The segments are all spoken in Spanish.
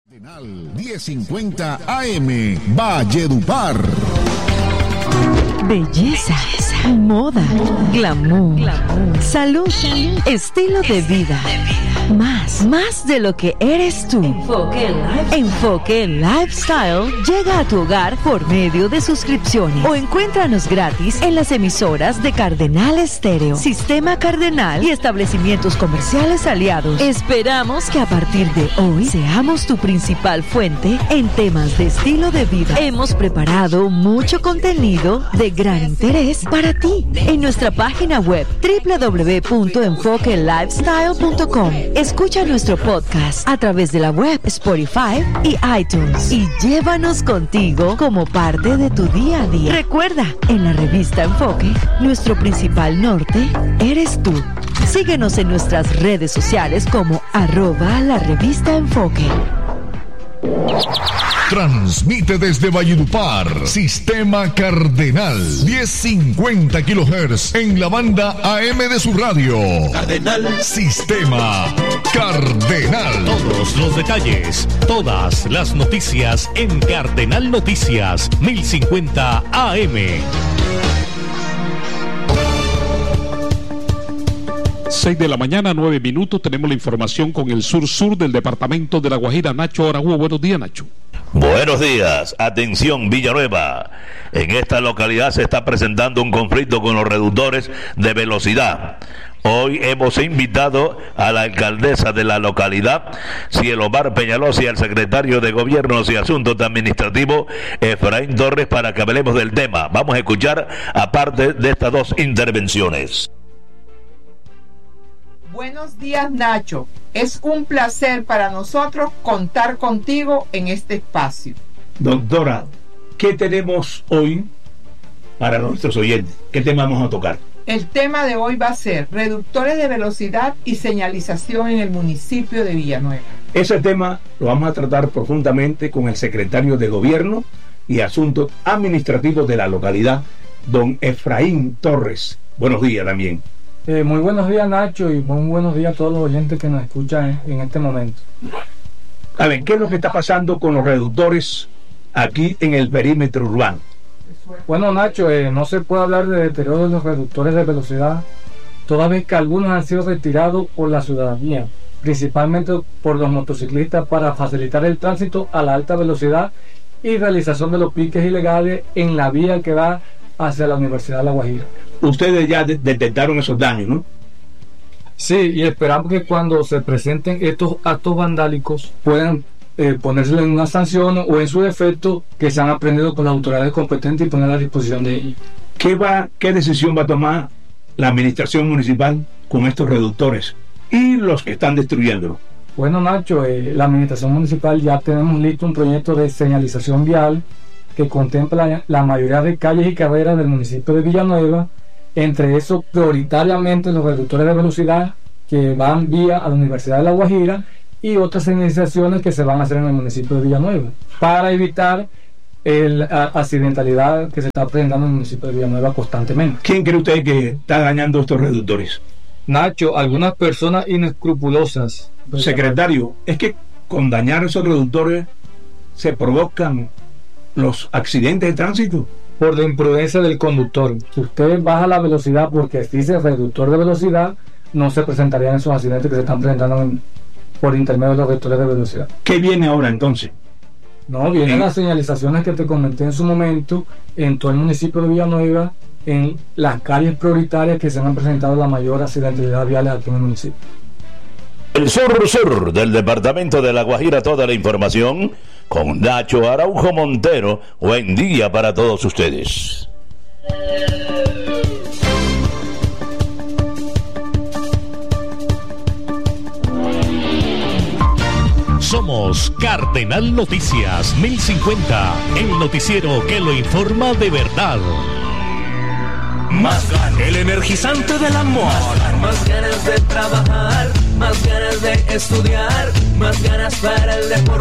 Cardenal 1050 AM, Valledupar. Belleza, moda, glamour, salud, estilo de vida. Más de lo que eres tú. Enfoque Lifestyle llega a tu hogar por medio de suscripciones o encuéntranos gratis en las emisoras de Cardenal Estéreo, Sistema Cardenal y establecimientos comerciales aliados. Esperamos que a partir de hoy seamos tu principal fuente en temas de estilo de vida. Hemos preparado mucho contenido de gran interés para ti en nuestra página web www.enfoquelifestyle.com. Escucha nuestro podcast a través de la web, Spotify y iTunes y llévanos contigo como parte de tu día a día. Recuerda, en la revista Enfoque, nuestro principal norte eres tú. Síguenos en nuestras redes sociales como @la revista Enfoque. Transmite desde Valledupar, Sistema Cardenal 1050 kHz en la banda AM de su radio. Cardenal. Sistema Cardenal. Todos los detalles, todas las noticias en Cardenal Noticias 1050 AM. 6 de la mañana, 9 minutos. Tenemos la información con el sur del departamento de La Guajira. Nacho Araújo, buenos días, Nacho. Buenos días, atención Villanueva. En esta localidad se está presentando un conflicto con los reductores de velocidad. Hoy hemos invitado a la alcaldesa de la localidad, Cielomar Peñalosa, y al secretario de Gobiernos y Asuntos Administrativos, Efraín Torres, para que hablemos del tema. Vamos a escuchar aparte de estas dos intervenciones. Buenos días, Nacho. Es un placer para nosotros contar contigo en este espacio. Doctora, ¿qué tenemos hoy para nuestros oyentes? ¿Qué tema vamos a tocar? El tema de hoy va a ser reductores de velocidad y señalización en el municipio de Villanueva. Ese tema lo vamos a tratar profundamente con el secretario de Gobierno y Asuntos Administrativos de la localidad, don Efraín Torres. Buenos días también. Muy buenos días, Nacho, y muy buenos días a todos los oyentes que nos escuchan en este momento. A ver, ¿qué es lo que está pasando con los reductores aquí en el perímetro urbano? Bueno, Nacho, no se puede hablar de deterioro de los reductores de velocidad, toda vez que algunos han sido retirados por la ciudadanía, principalmente por los motociclistas, para facilitar el tránsito a la alta velocidad y realización de los piques ilegales en la vía que va hacia la Universidad de La Guajira. Ustedes ya detectaron esos daños, ¿no? Sí, y esperamos que cuando se presenten estos actos vandálicos puedan ponérselo en una sanción o en su defecto que se han aprendido con las autoridades competentes y poner a disposición de ellos. ¿Qué decisión va a tomar la administración municipal con estos reductores y los que están destruyéndolo? Bueno, Nacho, la administración municipal ya tenemos listo un proyecto de señalización vial que contempla la mayoría de calles y carreras del municipio de Villanueva, entre eso prioritariamente los reductores de velocidad que van vía a la Universidad de La Guajira y otras señalizaciones que se van a hacer en el municipio de Villanueva para evitar la accidentalidad que se está presentando en el municipio de Villanueva constantemente. ¿Quién cree usted que está dañando estos reductores? Nacho, algunas personas inescrupulosas. Secretario, es que con dañar esos reductores se provocan los accidentes de tránsito. Por la imprudencia del conductor. Si usted baja la velocidad porque dice reductor de velocidad, no se presentarían esos accidentes que se están presentando por intermedio de los reductores de velocidad. ¿Qué viene ahora entonces? No, vienen las señalizaciones que te comenté en su momento en todo el municipio de Villanueva, en las calles prioritarias que se han presentado la mayor accidentalidad vial aquí en el municipio. El sur del departamento de La Guajira, toda la información con Nacho Araújo Montero. Buen día para todos ustedes. Somos Cardenal Noticias 1050, el noticiero que lo informa de verdad. Más ganas. El energizante del amor. Más ganas de trabajar, más ganas de estudiar, más ganas para el deporte.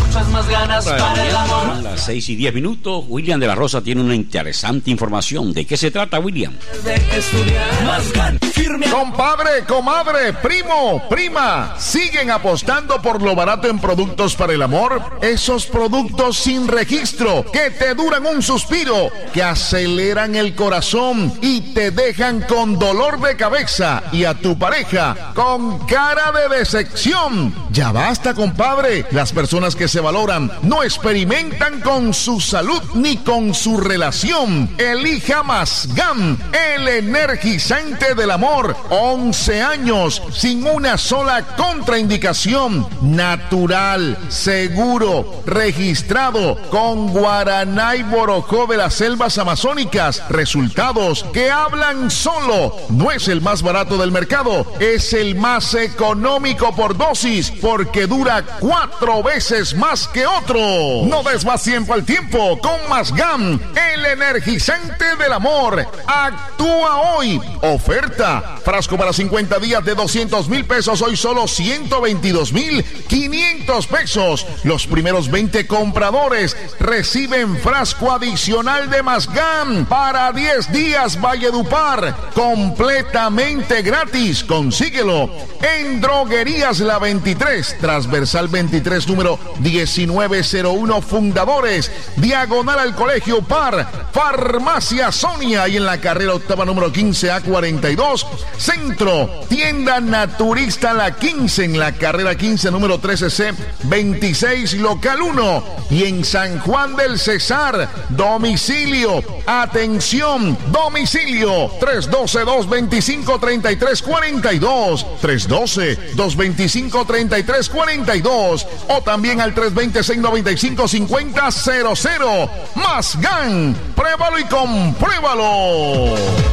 muchas más ganas para el amor. Son las 6:10. William de la Rosa tiene una interesante información. ¿De qué se trata, William? De estudiar más ganas. Compadre, comadre, primo, prima, ¿siguen apostando por lo barato en productos para el amor? Esos productos sin registro que te duran un suspiro, que aceleran el corazón y te dejan con dolor de cabeza y a tu pareja con cara de decepción. Ya basta, compadre. Las personas que se valoran no experimentan con su salud ni con su relación. Elija Masgam, el energizante del amor. 11 años sin una sola contraindicación. Natural, seguro, registrado con guaraná y borojó de las selvas amazónicas. Resultados que hablan solo. No es el más barato del mercado, es el más económico por dosis, porque dura 4 veces más que otro. No des más tiempo al tiempo con Masgam, el energizante del amor. Actúa hoy. Oferta: frasco para 50 días de 200,000 pesos, hoy solo 122,500 pesos. Los primeros 20 compradores reciben frasco adicional de Masgam para 10 días. Valledupar, completamente gratis. Consíguelo en Droguerías La 23, transversal 23, número 1901, Fundadores, diagonal al Colegio Par, Farmacia Sonia, y en la carrera octava número 15A42, Centro, tienda naturista La 15, en la carrera 15 número 13C26, local 1, y en San Juan del Cesar, domicilio, atención, domicilio, 312-225-3342, 312-225-3342, o también al 320-695-5000. Masgam, pruébalo y compruébalo.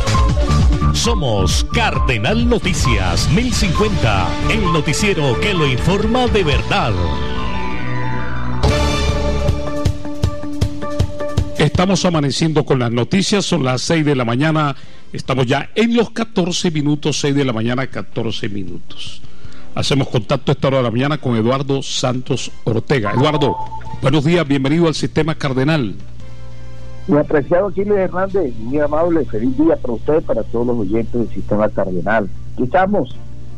Somos Cardenal Noticias 1050, el noticiero que lo informa de verdad. Estamos amaneciendo con las noticias, son las 6 de la mañana, estamos ya en los 14 minutos, 6 de la mañana, 14 minutos. Hacemos contacto a esta hora de la mañana con Eduardo Santos Ortega. Eduardo, buenos días, bienvenido al Sistema Cardenal. Mi apreciado Chile Hernández, muy amable, feliz día para usted, para todos los oyentes del Sistema Cardenal. Estamos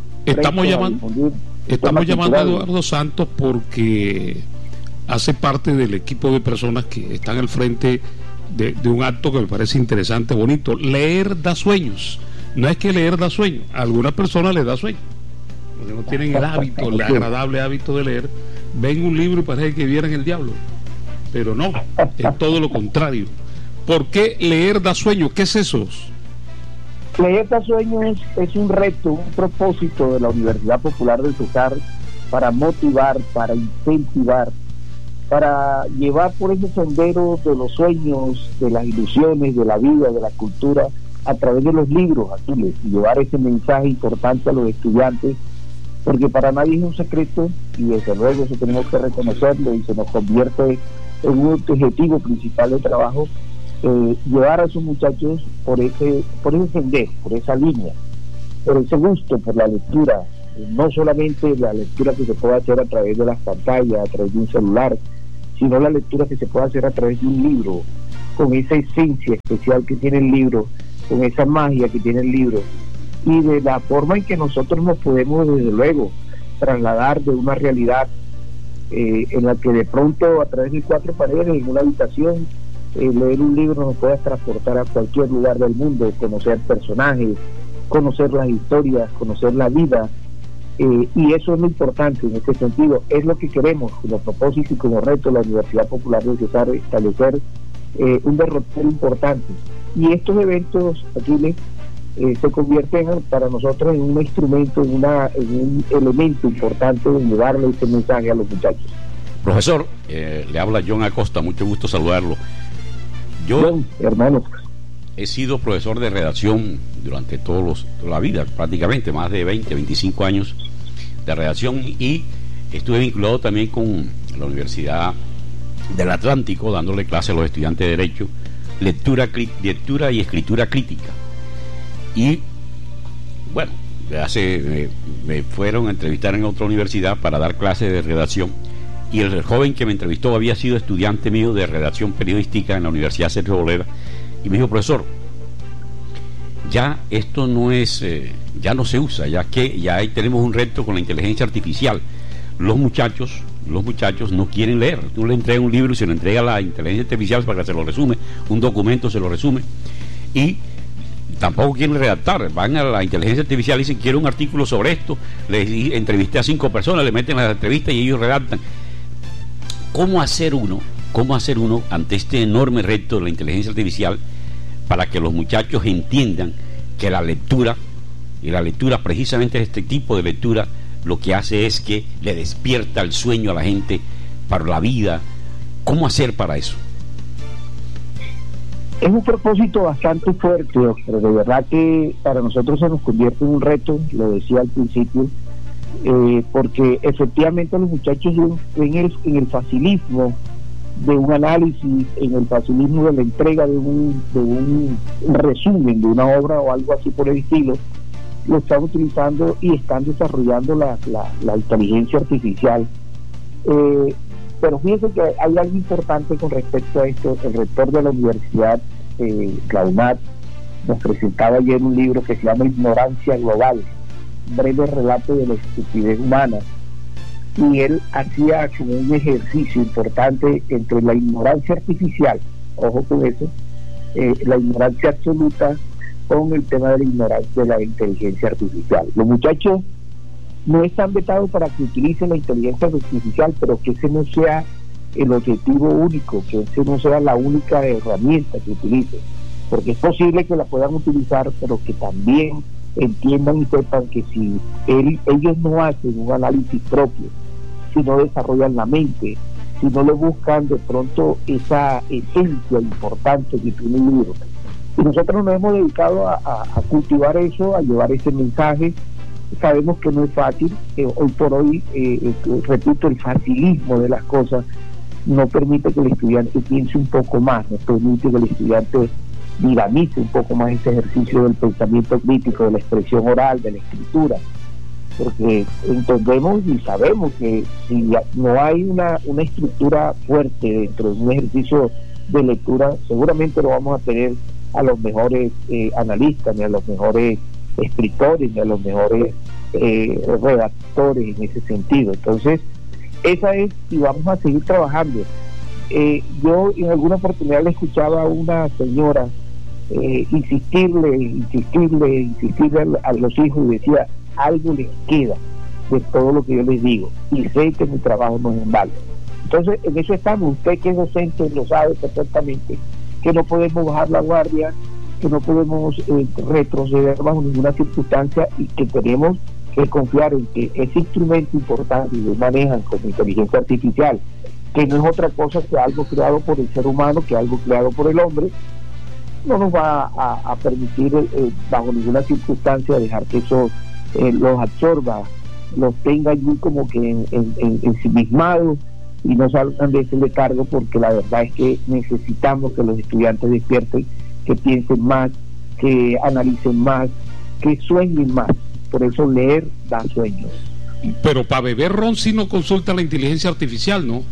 llamando a Eduardo Santos porque hace parte del equipo de personas que están al frente de un acto que me parece interesante, bonito. Leer da sueños. No es que leer da sueño, a algunas personas les da sueño, porque no tienen el hábito, el agradable hábito de leer. Ven un libro y parece que vieran el diablo, pero no, es todo lo contrario. ¿Por qué leer da sueño? ¿Qué es eso? Leer da sueño es un reto, un propósito de la Universidad Popular del Cesar para motivar, para incentivar, para llevar por ese sendero de los sueños, de las ilusiones, de la vida, de la cultura, a través de los libros, Aquiles, y llevar ese mensaje importante a los estudiantes, porque para nadie es un secreto, y desde luego eso tenemos que reconocerlo, y se nos convierte en un objetivo principal de trabajo, llevar a esos muchachos por ese sendero, por esa línea, por ese gusto por la lectura, no solamente la lectura que se puede hacer a través de las pantallas, a través de un celular, sino la lectura que se puede hacer a través de un libro, con esa esencia especial que tiene el libro, con esa magia que tiene el libro, y de la forma en que nosotros nos podemos desde luego trasladar de una realidad en la que de pronto a través de 4 paredes en una habitación, leer un libro nos puede transportar a cualquier lugar del mundo, conocer personajes, conocer las historias, conocer la vida, y eso es lo importante en este sentido. Es lo que queremos como propósito y como reto de la Universidad Popular del Cesar, establecer un derrotero importante, y estos eventos aquí se convierten para nosotros en un instrumento, en un elemento importante de llevarle este mensaje a los muchachos. Profesor, le habla John Acosta, mucho gusto saludarlo. Yo, hermano, he sido profesor de redacción durante toda la vida, prácticamente más de 20, 25 años de redacción, y estuve vinculado también con la Universidad del Atlántico, dándole clase a los estudiantes de Derecho, lectura y escritura crítica. Y bueno, me fueron a entrevistar en otra universidad para dar clases de redacción, y el joven que me entrevistó había sido estudiante mío de redacción periodística en la Universidad Sergio Bolera, y me dijo: profesor, ya esto no es, ya no se usa, ya ahí tenemos un reto con la inteligencia artificial. Los muchachos no quieren leer. Tú le entregas un libro y se lo entrega a la inteligencia artificial para que se lo resume, un documento se lo resume, y tampoco quieren redactar. Van a la inteligencia artificial y dicen: quiero un artículo sobre esto, le entrevisté a 5 personas, le meten las entrevistas y ellos redactan. ¿Cómo hacer uno ante este enorme reto de la inteligencia artificial para que los muchachos entiendan que la lectura, y la lectura, precisamente este tipo de lectura, lo que hace es que le despierta el sueño a la gente para la vida? ¿Cómo hacer para eso? Es un propósito bastante fuerte, Oscar. De verdad que para nosotros se nos convierte en un reto, lo decía al principio, porque efectivamente los muchachos ven en el facilismo de un análisis, en el facilismo de la entrega de un resumen de una obra o algo así por el estilo, lo están utilizando y están desarrollando la inteligencia artificial. Pero fíjense que hay algo importante con respecto a esto. El rector de la universidad, la UNAD, nos presentaba ayer un libro que se llama Ignorancia Global, breve relato de la estupidez humana, y él hacía como un ejercicio importante entre la ignorancia artificial, ojo con eso, la ignorancia absoluta, con el tema de la ignorancia de la inteligencia artificial. Los muchachos no están vetados para que utilicen la inteligencia artificial, pero que ese no sea el objetivo único, que ese no sea la única herramienta que utilicen, porque es posible que la puedan utilizar, pero que también entiendan y sepan que si ellos no hacen un análisis propio, si no desarrollan la mente, si no le buscan de pronto esa esencia importante que tiene el libro. Y nosotros nos hemos dedicado a cultivar eso, a llevar ese mensaje. Sabemos que no es fácil, hoy por hoy, repito, el facilismo de las cosas no permite que el estudiante piense un poco más, no permite que el estudiante dinamice un poco más ese ejercicio del pensamiento crítico, de la expresión oral, de la escritura, porque entendemos y sabemos que si no hay una estructura fuerte dentro de un ejercicio de lectura, seguramente no vamos a tener a los mejores analistas, ni a los mejores escritores, ni a los mejores redactores en ese sentido. Entonces, esa es, y vamos a seguir trabajando. Yo en alguna oportunidad le escuchaba a una señora insistirle a los hijos, y decía: algo les queda de todo lo que yo les digo, y sé que mi trabajo no es en balde. Entonces, en eso estamos. Usted, que es docente, lo sabe perfectamente, que no podemos bajar la guardia, que no podemos retroceder bajo ninguna circunstancia, y que tenemos que confiar en que ese instrumento importante que manejan como inteligencia artificial, que no es otra cosa que algo creado por el ser humano, que algo creado por el hombre, no nos va a permitir bajo ninguna circunstancia dejar que eso los absorba, los tenga allí como que ensimismados y no salgan de ese letargo, porque la verdad es que necesitamos que los estudiantes despierten, que piensen más, que analicen más, que sueñen más. Por eso leer da sueños. Pero para beber ron sí no consulta la inteligencia artificial, ¿no?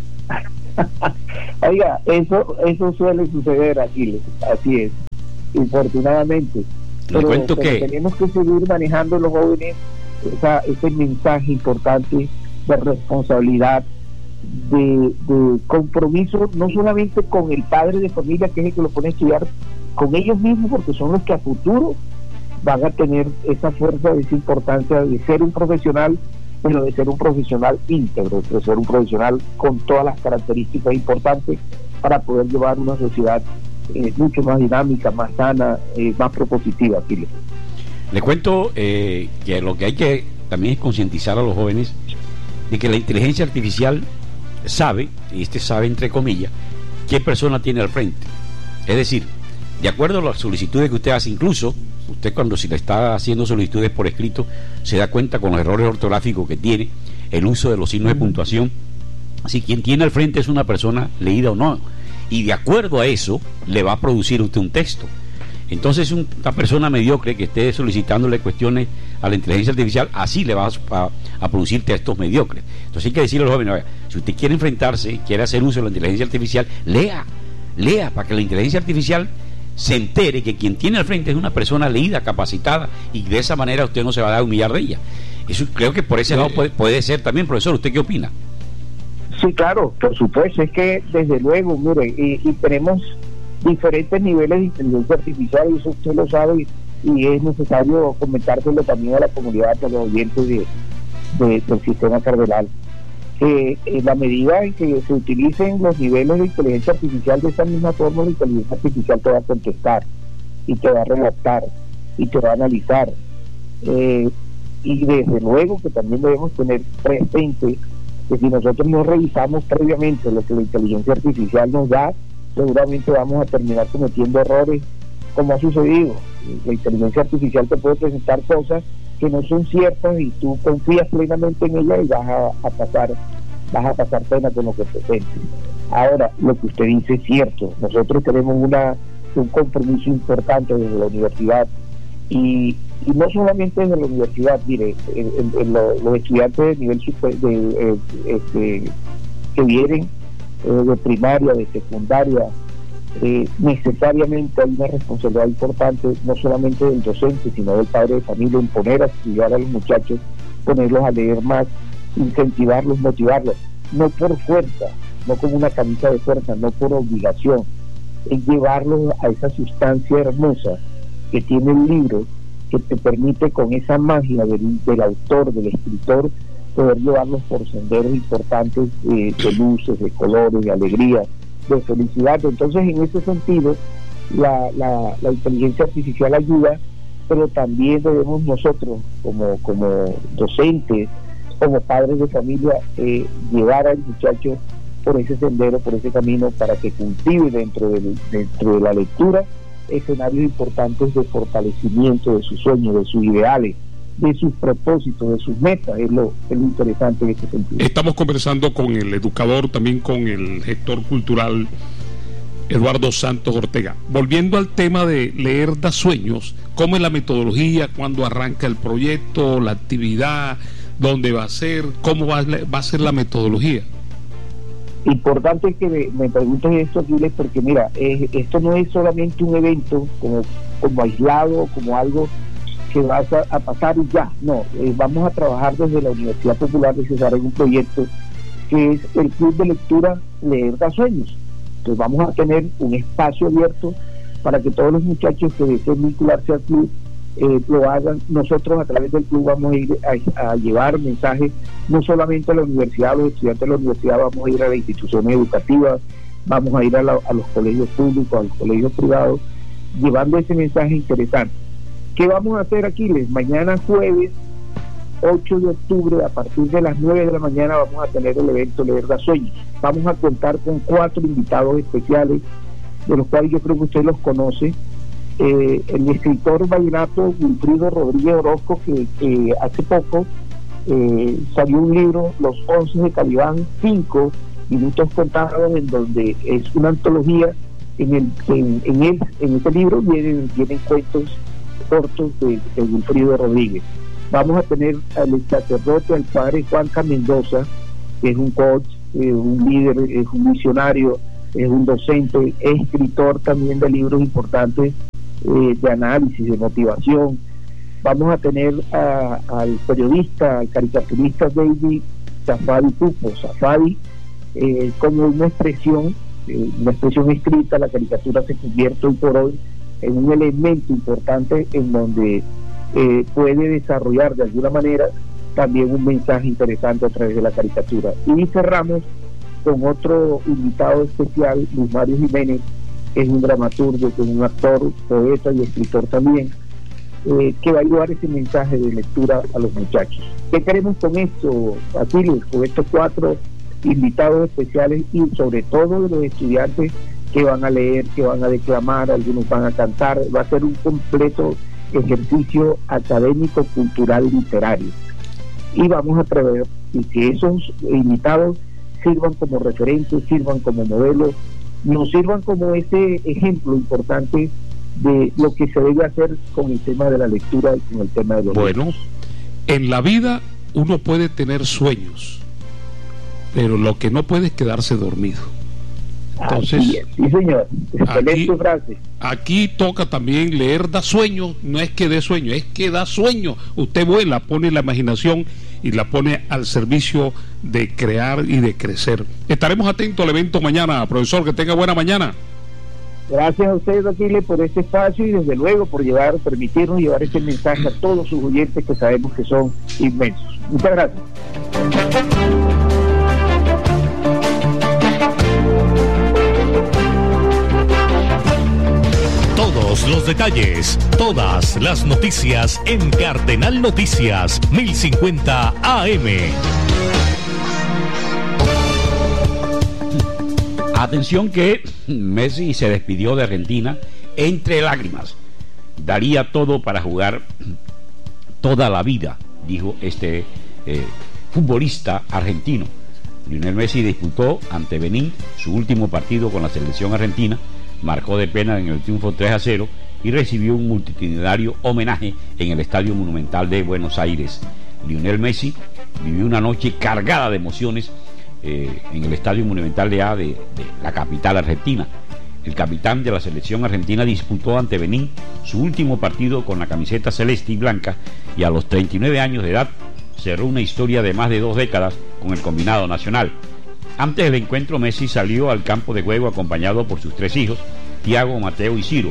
Oiga, eso suele suceder aquí, así es, infortunadamente. Pero tenemos que seguir manejando los jóvenes ese mensaje importante de responsabilidad, de compromiso, no solamente con el padre de familia, que es el que lo pone a estudiar, con ellos mismos, porque son los que a futuro van a tener esa fuerza, esa importancia de ser un profesional, pero de ser un profesional íntegro, de ser un profesional con todas las características importantes para poder llevar una sociedad mucho más dinámica, más sana, más propositiva. Aquí le cuento que lo que hay que también es concientizar a los jóvenes de que la inteligencia artificial sabe, y sabe entre comillas, qué persona tiene al frente. Es decir, de acuerdo a las solicitudes que usted hace, incluso usted, cuando si le está haciendo solicitudes por escrito, se da cuenta con los errores ortográficos que tiene, el uso de los signos de puntuación, si quien tiene al frente es una persona leída o no, y de acuerdo a eso le va a producir usted un texto. Entonces, una persona mediocre que esté solicitándole cuestiones a la inteligencia artificial, así le va a producir textos mediocres. Entonces hay que decirle a los jóvenes: Si usted quiere enfrentarse, quiere hacer uso de la inteligencia artificial, lea para que la inteligencia artificial se entere que quien tiene al frente es una persona leída, capacitada, y de esa manera usted no se va a humillar de ella. Eso creo que por ese lado puede ser también, profesor. ¿Usted qué opina? Sí, claro, por supuesto. Es que desde luego, mire, y tenemos diferentes niveles de inteligencia artificial, y eso usted lo sabe, y es necesario comentárselo también a la comunidad, a los oyentes del sistema cardenal. En la medida en que se utilicen los niveles de inteligencia artificial de esa misma forma, la inteligencia artificial te va a contestar, y te va a redactar, y te va a analizar. Y desde luego que también debemos tener presente que si nosotros no revisamos previamente lo que la inteligencia artificial nos da, seguramente vamos a terminar cometiendo errores, como ha sucedido. La inteligencia artificial te puede presentar cosas que no son ciertas y tú confías plenamente en ella y vas a pasar pena con lo que presente. Ahora, lo que usted dice es cierto. Nosotros tenemos un compromiso importante desde la universidad, y no solamente desde la universidad. Mire, los estudiantes de nivel que vienen de primaria, de secundaria, necesariamente hay una responsabilidad importante, no solamente del docente, sino del padre de familia, en poner a estudiar a los muchachos, ponerlos a leer más, incentivarlos, motivarlos, no por fuerza, no como una camisa de fuerza, no por obligación, es llevarlos a esa sustancia hermosa que tiene el libro, que te permite con esa magia del autor, del escritor, poder llevarlos por senderos importantes de luces, de colores, de alegría, de felicidad. Entonces, en ese sentido, la inteligencia artificial ayuda, pero también debemos nosotros, como docentes, como padres de familia, llevar al muchacho por ese sendero, por ese camino, para que cultive dentro de la lectura escenarios importantes de fortalecimiento de sus sueños, de sus ideales, de sus propósitos, de sus metas. Es lo interesante en este sentido. Estamos conversando con el educador, también con el gestor cultural Eduardo Santos Ortega. Volviendo al tema de Leer da Sueños, ¿cómo es la metodología? ¿Cuándo arranca el proyecto? ¿La actividad? ¿Dónde va a ser? ¿Cómo va a ser la metodología? Importante que me preguntes esto, Aquiles, porque mira, esto no es solamente un evento como aislado, como algo que vas a pasar y ya. No, vamos a trabajar desde la Universidad Popular de Cesar en un proyecto que es el Club de Lectura Leer da Sueños. Entonces vamos a tener un espacio abierto para que todos los muchachos que deseen vincularse al club lo hagan. Nosotros a través del club vamos a ir a llevar mensajes no solamente a la universidad, a los estudiantes de la universidad, vamos a ir a las instituciones educativas, vamos a ir a los colegios públicos, a los colegios privados, llevando ese mensaje interesante. ¿Qué vamos a hacer, Aquiles? Mañana jueves 8 de octubre, a partir de las 9 de la mañana, vamos a tener el evento Leer da Sueños. Vamos a contar con 4 invitados especiales, de los cuales yo creo que usted los conoce. El escritor vallenato Wilfrido Rodríguez Orozco, que hace poco salió un libro, Los 11 de Calibán, 5 minutos contados, en donde es una antología. En ese libro vienen cuentos cortos de Wilfrido Rodríguez. Vamos a tener al sacerdote, al padre Juanca Mendoza, que es un coach, un líder, es un misionario, es un docente, es escritor también de libros importantes de análisis, de motivación. Vamos a tener al periodista, al caricaturista David Safadi Pupo. Safadi, como una expresión escrita, la caricatura se convierte hoy por hoy en un elemento importante en donde puede desarrollar de alguna manera también un mensaje interesante a través de la caricatura. Y cerramos con otro invitado especial, Luis Mario Jiménez, que es un dramaturgo, que es un actor, poeta y escritor también, que va a llevar ese mensaje de lectura a los muchachos. ¿Qué queremos con esto, Aquiles? Con estos 4 invitados especiales, y sobre todo de los estudiantes que van a leer, que van a declamar, algunos van a cantar. Va a ser un completo ejercicio académico, cultural, literario, y vamos a prever que esos invitados sirvan como referentes, sirvan como modelos, nos sirvan como ese ejemplo importante de lo que se debe hacer con el tema de la lectura y con el tema de los libros. En la vida uno puede tener sueños, pero lo que no puede es quedarse dormido. Entonces, sí, señor. Excelente frase. Aquí toca también leer da sueño, no es que dé sueño, es que da sueño. Usted vuela, pone la imaginación y la pone al servicio de crear y de crecer. Estaremos atentos al evento mañana, profesor, que tenga buena mañana. Gracias a ustedes, Aquiles, por este espacio y desde luego por permitirnos llevar este mensaje a todos sus oyentes que sabemos que son inmensos. Muchas gracias. Todos los detalles, todas las noticias en Cardenal Noticias 1050 AM. Atención que Messi se despidió de Argentina entre lágrimas. Daría todo para jugar toda la vida, dijo este futbolista argentino. Lionel Messi disputó ante Benín su último partido con la selección argentina, marcó de pena en el triunfo 3-0 y recibió un multitudinario homenaje en el Estadio Monumental de Buenos Aires. Lionel Messi vivió una noche cargada de emociones en el Estadio Monumental de la capital argentina. El capitán de la selección argentina disputó ante Benín su último partido con la camiseta celeste y blanca y a los 39 años de edad cerró una historia de más de 2 décadas con el combinado nacional. Antes del encuentro, Messi salió al campo de juego acompañado por sus 3 hijos, Thiago, Mateo y Ciro.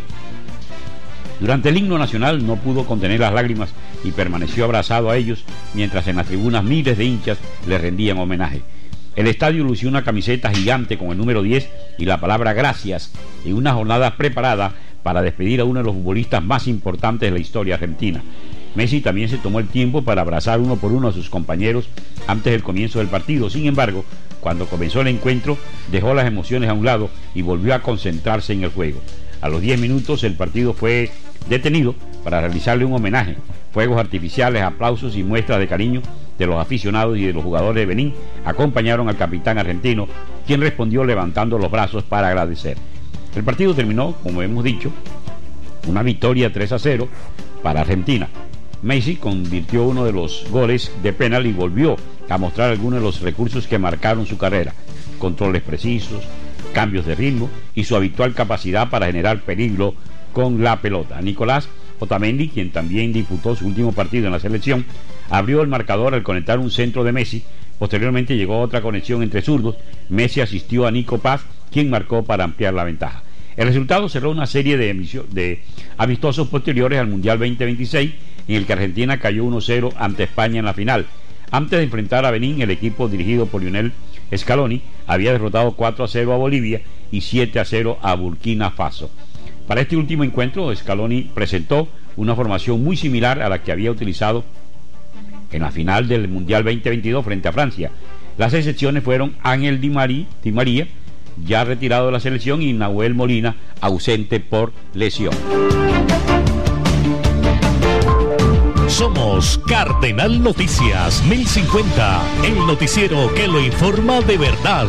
Durante el himno nacional no pudo contener las lágrimas y permaneció abrazado a ellos, mientras en las tribunas miles de hinchas le rendían homenaje. El estadio lució una camiseta gigante con el número 10 y la palabra gracias, en una jornada preparada para despedir a uno de los futbolistas más importantes de la historia argentina. Messi también se tomó el tiempo para abrazar uno por uno a sus compañeros antes del comienzo del partido. Sin embargo, cuando comenzó el encuentro, dejó las emociones a un lado y volvió a concentrarse en el juego. A los 10 minutos el partido fue detenido para realizarle un homenaje. Fuegos artificiales, aplausos y muestras de cariño de los aficionados y de los jugadores de Benín acompañaron al capitán argentino, quien respondió levantando los brazos para agradecer. El partido terminó, como hemos dicho, una victoria 3-0 para Argentina. Messi convirtió uno de los goles de penal y volvió a mostrar algunos de los recursos que marcaron su carrera: controles precisos, cambios de ritmo y su habitual capacidad para generar peligro con la pelota. Nicolás Otamendi, quien también disputó su último partido en la selección, abrió el marcador al conectar un centro de Messi. Posteriormente llegó otra conexión entre zurdos. Messi asistió a Nico Paz, quien marcó para ampliar la ventaja. El resultado cerró una serie de amistosos posteriores al Mundial 2026, en el que Argentina cayó 1-0 ante España en la final. Antes de enfrentar a Benín, el equipo dirigido por Lionel Scaloni había derrotado 4-0 a Bolivia y 7-0 a Burkina Faso. Para este último encuentro, Scaloni presentó una formación muy similar a la que había utilizado en la final del Mundial 2022 frente a Francia. Las excepciones fueron Ángel Di María, ya retirado de la selección, y Nahuel Molina, ausente por lesión. Somos Cardenal Noticias 1050, el noticiero que lo informa de verdad.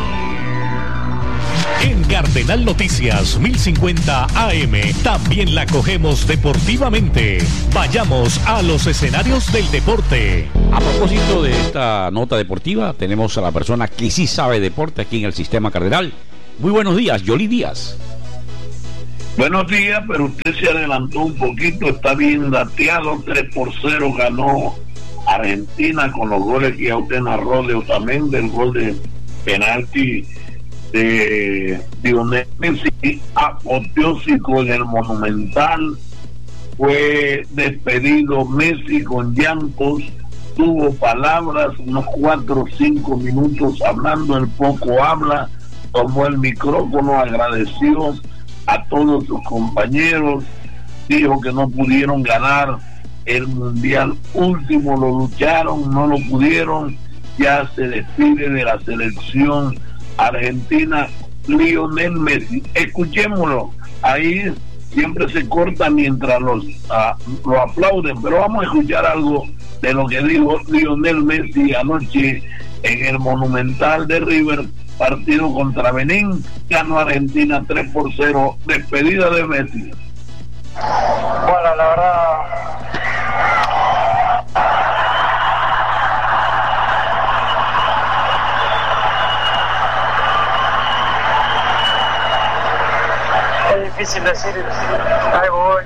En Cardenal Noticias 1050 AM también la cogemos deportivamente. Vayamos a los escenarios del deporte. A propósito de esta nota deportiva, tenemos a la persona que sí sabe deporte aquí en el Sistema Cardenal. Muy buenos días, Yoli Díaz. Buenos días, pero usted se adelantó un poquito, está bien dateado. 3-0 ganó Argentina con los goles que ya usted narró de Otamendi, del gol de penalti de Lionel Messi, apoteósico en el Monumental. Fue despedido Messi con llantos, tuvo palabras, unos 4 o 5 minutos hablando, el poco habla, tomó el micrófono, agradeció a todos sus compañeros, dijo que no pudieron ganar el mundial último, lo lucharon, no lo pudieron, ya se despide de la selección argentina Lionel Messi. Escuchémoslo, ahí siempre se corta mientras lo aplauden, pero vamos a escuchar algo de lo que dijo Lionel Messi anoche en el Monumental de River, partido contra Benín. Ganó Argentina 3-0, despedida de Messi. Bueno, la verdad, difícil decir algo hoy.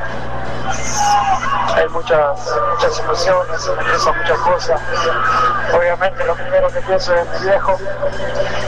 Hay muchas emociones, me pienso muchas cosas. Obviamente lo primero que pienso es mi viejo,